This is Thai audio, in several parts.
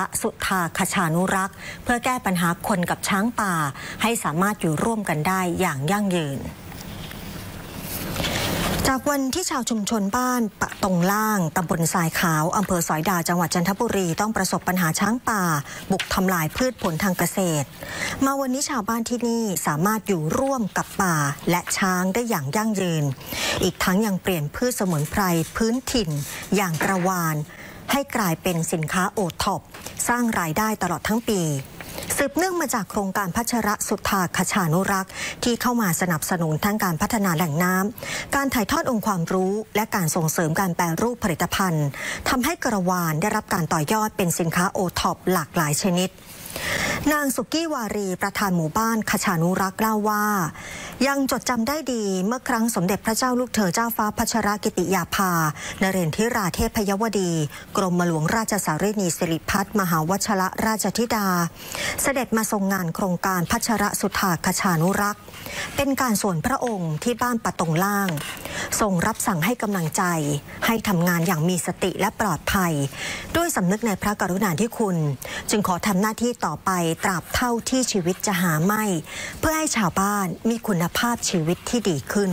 สุธาคชานุรักษ์เพื่อแก้ปัญหาคนกับช้างป่าให้สามารถอยู่ร่วมกันได้อย่างยั่งยืนจากวันที่ชาวชุมชนบ้านปะตงล่างตำบลทรายขาวอำเภอสอยดาวจังหวัดจันทบุรีต้องประสบปัญหาช้างป่าบุกทำลายพืชผลทางเกษตรมาวันนี้ชาวบ้านที่นี่สามารถอยู่ร่วมกับป่าและช้างได้อย่างยั่งยืนอีกทั้งยังเปลี่ยนพืชสมุนไพรพื้นถิ่นอย่างกระวานให้กลายเป็นสินค้าโอท็อปสร้างรายได้ตลอดทั้งปีสืบเนื่องมาจากโครงการพัชรสุธาคชานุรักษ์ที่เข้ามาสนับสนุนทั้งการพัฒนาแหล่งน้ำการถ่ายทอดองค์ความรู้และการส่งเสริมการแปรรูปผลิตภัณฑ์ทำให้กระวานได้รับการต่อยอดเป็นสินค้าโอท็อปหลากหลายชนิดนางสุกี้วารีประธานหมู่บ้านคชานุรักษ์เล่าว่ายังจดจำได้ดีเมื่อครั้งสมเด็จพระเจ้าลูกเธอเจ้าฟ้าพัชรกิติยาภานเรนทิราเทพยวดีกรมหลวงราชสารีนีสิริพัฒน์มหาวชิรราชธิดาเสด็จมาทรงงานโครงการพัชรสุธาคชานุรักษ์เป็นการส่วนพระองค์ที่บ้านปะตงล่างทรงรับสั่งให้กำลังใจให้ทำงานอย่างมีสติและปลอดภัยด้วยสำนึกในพระกรุณาธิคุณจึงขอทำหน้าที่ต่อไปตราบเท่าที่ชีวิตจะหาไม่เพื่อให้ชาวบ้านมีคุณภาพชีวิตที่ดีขึ้น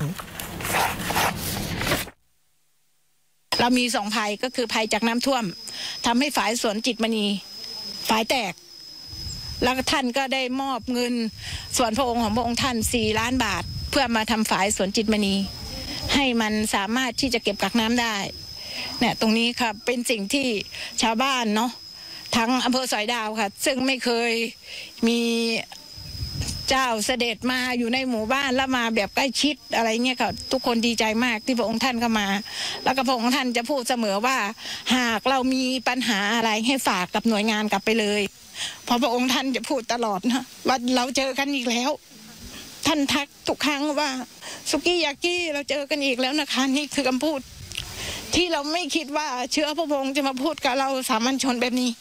เรามี2 ภัยก็คือภัยจากน้ำท่วมทำให้ฝายสวนจิตมณีฝายแตกแล้วท่านก็ได้มอบเงินส่วนพระองค์ของพระองค์ท่าน4 ล้านบาทเพื่อมาทำฝายสวนจิตมณีให้มันสามารถที่จะเก็บกักน้ำได้เนี่ยตรงนี้ค่ะเป็นสิ่งที่ชาวบ้านเนาะทั้งอำเภอสอยดาวค่ะซึ่งไม่เคยมีเจ้าเสด็จมาอยู่ในหมู่บ้านแล้วมาแบบใกล้ชิดอะไรเงี้ยค่ะทุกคนดีใจมากที่พระองค์ท่านเข้ามาแล้วก็พระองค์ท่านจะพูดเสมอว่าหากเรามีปัญหาอะไรให้ฝากกับหน่วยงานกลับไปเลยเพราะพระองค์ท่านจะพูดตลอดนะว่าเราเจอกันอีกแล้วท่านทักทุกครั้งว่าสุกี้ยากี้เราเจอกันอีกแล้วนะคะนี่คือคำพูดที่เราไม่คิดว่าเชื้อพระองค์จะมาพูดกับเราสามัญชนแบบนี้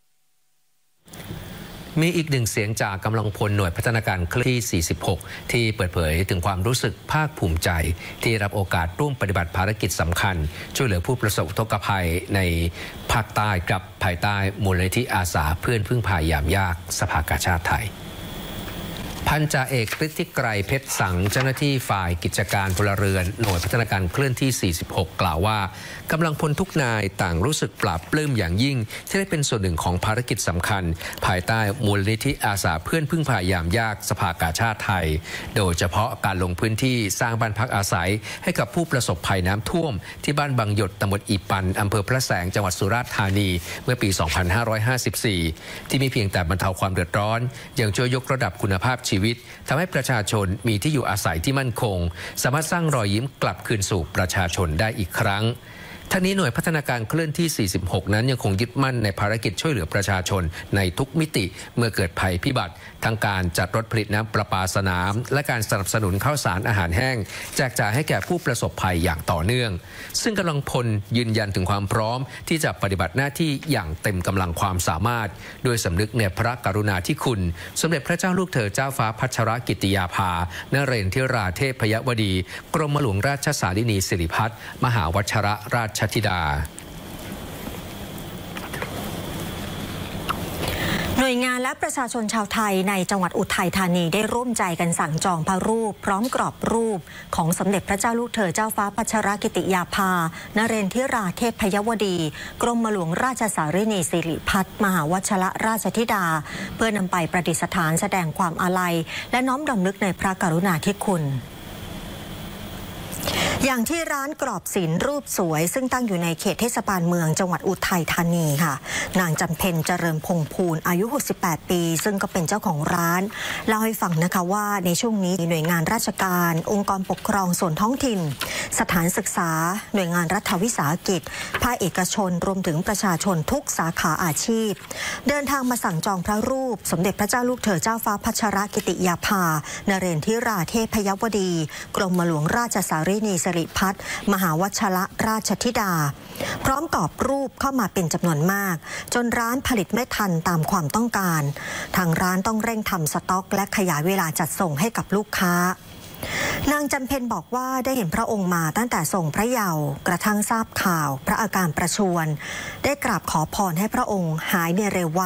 มีอีกหนึ่งเสียงจากกำลังพลหน่วยพัฒนาการเคลื่อนที่ 46 ที่เปิดเผยถึงความรู้สึกภาคภูมิใจที่รับโอกาสร่วมปฏิบัติภารกิจสำคัญช่วยเหลือผู้ประสบอุทกภัยในภาคใต้กับภายใต้มูลนิธิอาสาเพื่อนพึ่งพายามยากสภากาชาติไทยพันจ่าเอกฤทธิไกรเพชรสังเจ้าหน้าที่ฝ่ายกิจการพลเรือนหน่วยพัฒนาการเคลื่อนที่ 46 กล่าวว่ากำลังพลทุกนายต่างรู้สึกปลาบปลื้มอย่างยิ่งที่ได้เป็นส่วนหนึ่งของภารกิจสำคัญภายใต้มูลนิธิอาสาเพื่อนพึ่งพายามยากสภากาชาติไทยโดยเฉพาะการลงพื้นที่สร้างบ้านพักอาศัยให้กับผู้ประสบภัยน้ำท่วมที่บ้านบางหยดตำบลอีปันอำเภอพระแสงจังหวัดสุราษฎร์ธานีเมื่อปี 2554 ที่มีเพียงแต่บรรเทาความเดือดร้อนยังช่วยยกระดับคุณภาพชีวิตทำให้ประชาชนมีที่อยู่อาศัยที่มั่นคงสามารถสร้างรอยยิ้มกลับคืนสู่ประชาชนได้อีกครั้งทั้งนี้หน่วยพัฒนาการเคลื่อนที่ 46 นั้นยังคงยึดมั่นในภารกิจช่วยเหลือประชาชนในทุกมิติเมื่อเกิดภัยพิบัติทั้งการจัดรถผลิตน้ำประปาสนามและการสนับสนุนข้าวสารอาหารแห้งแจกจ่ายให้แก่ผู้ประสบภัยอย่างต่อเนื่องซึ่งกำลังพลยืนยันถึงความพร้อมที่จะปฏิบัติหน้าที่อย่างเต็มกำลังความสามารถโดยสำนึกในพระกรุณาธิคุณสมเด็จพระเจ้าลูกเธอเจ้าฟ้าพัชรกิติยาภานเรนทิราเทพยวดีกรมหลวงราชสารีนีสิริพัฒน์มหาวชิรราชธิดาหน่วยงานและประชาชนชาวไทยในจังหวัดอุทัยธานีได้ร่วมใจกันสั่งจองพระรูปพร้อมกรอบรูปของสมเด็จพระเจ้าลูกเธอเจ้าฟ้าพัชรกิติยาภานเรนทิราเทพยวดีกรมหลวงราชสารีนีสิริพัฒน์มหาวชิรราชธิดาเพื่อนำไปประดิษฐานแสดงความอาลัยและน้อมรำลึกในพระกรุณาธิคุณอย่างที่ร้านกรอบศิลป์รูปสวยซึ่งตั้งอยู่ในเขตเทศบาลเมืองจังหวัดอุทัยธานีค่ะนางจำเพ็ญเจริญพงษ์ภูลอายุ68 ปีซึ่งก็เป็นเจ้าของร้านเล่าให้ฟังนะคะว่าในช่วงนี้หน่วยงานราชการองค์กรปกครองส่วนท้องถิ่นสถานศึกษาหน่วยงานรัฐวิสาหกิจภาคเอกชนรวมถึงประชาชนทุกสาขาอาชีพเดินทางมาสั่งจองพระรูปสมเด็จพระเจ้าลูกเธอเจ้าฟ้าพัชรกิติยาภานเรนทิราเทพยวดีกรมหลวงราชสารีนีสิริพัฒน์มหาวชิรราชธิดาพร้อมกรอบรูปเข้ามาเป็นจำนวนมากจนร้านผลิตไม่ทันตามความต้องการทางร้านต้องเร่งทำสต็อกและขยายเวลาจัดส่งให้กับลูกค้านางจำเพ็ญบอกว่าได้เห็นพระองค์มาตั้งแต่ทรงพระเยาว์กระทั่งทราบข่าวพระอาการประชวรได้กราบขอพรให้พระองค์หายในเร็ววัน